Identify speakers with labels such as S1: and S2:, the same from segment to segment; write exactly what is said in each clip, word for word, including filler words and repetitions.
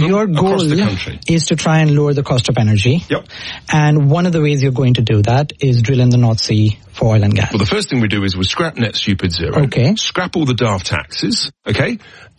S1: them
S2: your goal
S1: across the country.
S2: Is to try and lower the cost of energy.
S1: Yep.
S2: And one of the ways you're going to do that is drill in the North Sea for oil and gas.
S1: Well, the first thing we do is we scrap net stupid zero.
S2: Okay.
S1: Scrap all the daft taxes, okay?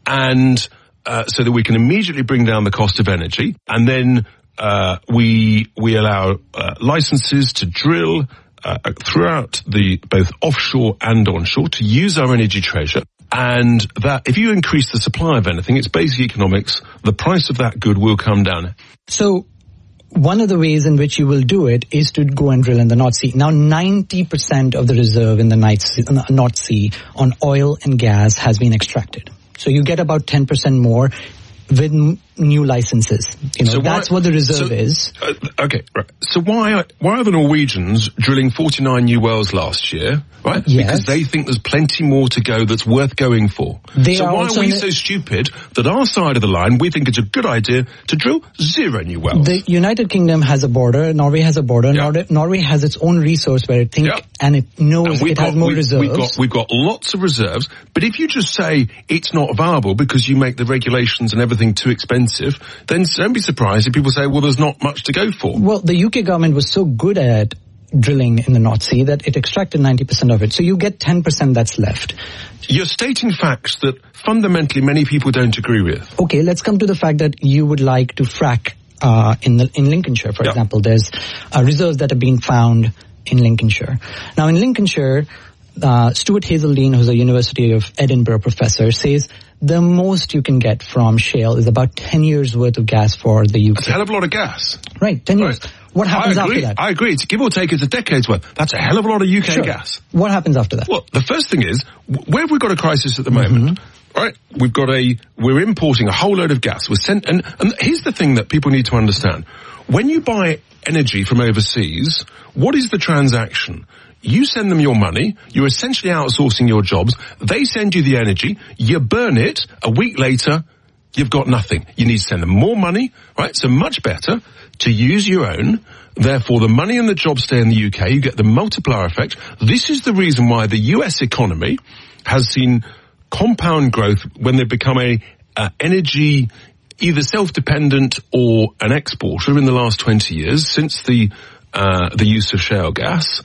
S1: And uh, so that we can immediately bring down the cost of energy. And then uh, we we allow uh, licenses to drill uh, throughout the both offshore and onshore to use our energy treasure. And that, if you increase the supply of anything, it's basic economics, the price of that good will come down.
S2: So one of the ways in which you will do it is to go and drill in the North Sea. Now, ninety percent of the reserve in the North Sea on oil and gas has been extracted. So you get about ten percent more with n- new licenses. You know, so why, that's what the reserve
S1: so,
S2: is.
S1: Uh, okay, right. So why are, why are the Norwegians drilling forty-nine new wells last year, right?
S2: Yes.
S1: Because they think there's plenty more to go that's worth going for.
S2: They
S1: so
S2: are
S1: why are we
S2: a,
S1: so stupid that our side of the line, we think it's a good idea to drill zero new wells?
S2: The United Kingdom has a border, Norway has a border,
S1: Yeah.
S2: Norway, Norway has its own resource where it thinks,
S1: Yeah.
S2: and it knows
S1: and
S2: it
S1: got,
S2: has more
S1: we've,
S2: reserves.
S1: We've got, we've got lots of reserves, but if you just say it's not viable because you make the regulations and everything too expensive, then don't be surprised if people say, well, there's not much to go for.
S2: Well, the U K government was so good at drilling in the North Sea that it extracted ninety percent of it. So you get ten percent that's left.
S1: You're stating facts that fundamentally many people don't agree with.
S2: Okay, let's come to the fact that you would like to frack uh, in the, in Lincolnshire, for
S1: Yep.
S2: example. There's uh, reserves that have been found in Lincolnshire. Now, in Lincolnshire, uh, Stuart Hazeldine, who's a University of Edinburgh professor, says the most you can get from shale is about ten years worth of gas for the U K.
S1: That's a hell of a lot of gas.
S2: Right, ten years.
S1: Right.
S2: What happens
S1: I agree,
S2: after that?
S1: I agree. It's give or take, it's a decade's worth. That's a hell of a lot of U K
S2: Sure.
S1: gas.
S2: What happens after that?
S1: Well, the first thing is, where have we got a crisis at the moment?
S2: Mm-hmm.
S1: Right? We've got a, we're importing a whole load of gas. We're sent, and, and here's the thing that people need to understand. When you buy energy from overseas, what is the transaction? You send them your money, you're essentially outsourcing your jobs, they send you the energy, you burn it, a week later, you've got nothing. You need to send them more money, right? So much better to use your own. Therefore, the money and the jobs stay in the U K. You get the multiplier effect. This is the reason why the U S economy has seen compound growth when they become a uh, energy either self-dependent or an exporter in the last twenty years since the uh, the use of shale gas.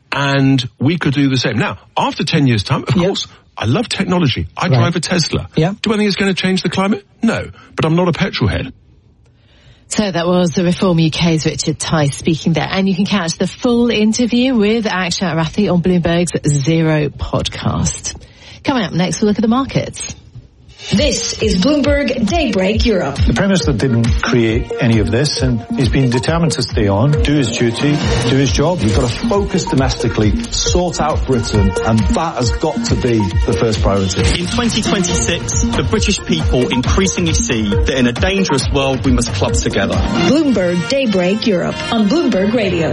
S1: And we could do the same. Now, after ten years' time, of
S2: Yep.
S1: course, I love technology. I
S2: Right.
S1: drive a Tesla.
S2: Yeah.
S1: Do I think it's going to change the climate? No. But I'm not a petrol head.
S3: So that was the Reform U K's Richard Tice speaking there. And you can catch the full interview with Akshat Rathi on Bloomberg's Zero podcast. Coming up next, we'll look at the markets.
S4: This is Bloomberg Daybreak Europe.
S5: The Prime Minister didn't create any of this, and he's been determined to stay on, do his duty, do his job.
S6: You've got to focus domestically, sort out Britain, and that has got to be the first priority.
S7: In twenty twenty-six, the British people increasingly see that in a dangerous world we must club together.
S4: Bloomberg Daybreak Europe on Bloomberg Radio.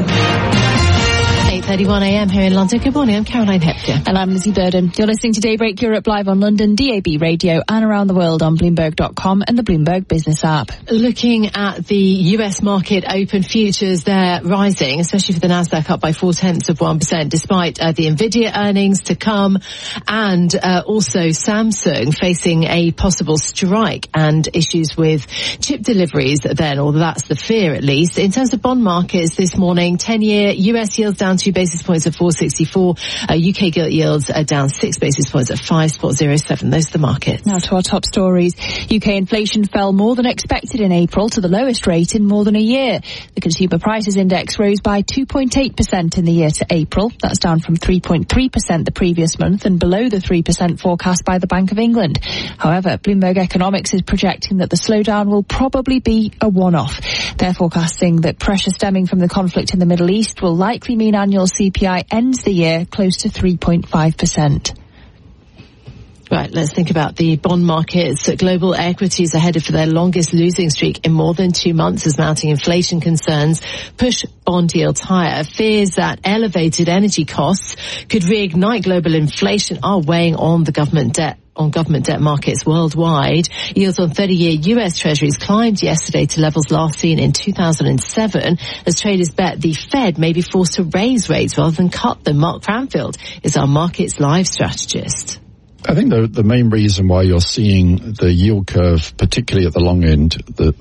S3: eight thirty-one a.m. here in London. Good morning, I'm Caroline Hepker.
S8: And I'm Lizzie Burden. You're listening to Daybreak Europe live on London, D A B Radio, and around the world on Bloomberg dot com and the Bloomberg Business app.
S3: Looking at the U S market, open futures, they're rising, especially for the Nasdaq, up by four tenths of one percent, despite uh, the Nvidia earnings to come, and uh, also Samsung facing a possible strike and issues with chip deliveries then, or that's the fear at least. In terms of bond markets this morning, ten-year U S yields down two basis points at four sixty-four. Uh, U K gilt yields are down six basis points at five oh seven. Those are the markets.
S8: Now to our top stories. U K inflation fell more than expected in April to the lowest rate in more than a year. The Consumer Prices Index rose by two point eight percent in the year to April. That's down from three point three percent the previous month and below the three percent forecast by the Bank of England. However, Bloomberg Economics is projecting that the slowdown will probably be a one-off. They're forecasting that pressure stemming from the conflict in the Middle East will likely mean annual C P I ends the year close to three point five percent.
S3: Right, let's think about the bond markets. Global equities are headed for their longest losing streak in more than two months as mounting inflation concerns push bond yields higher. Fears that elevated energy costs could reignite global inflation are weighing on the government debt. on government debt markets worldwide. Yields on thirty-year U S Treasuries climbed yesterday to levels last seen in two thousand seven as traders bet the Fed may be forced to raise rates rather than cut them. Mark Cranfield is our Markets Live strategist.
S9: I think the, the main reason why you're seeing the yield curve, particularly at the long end, the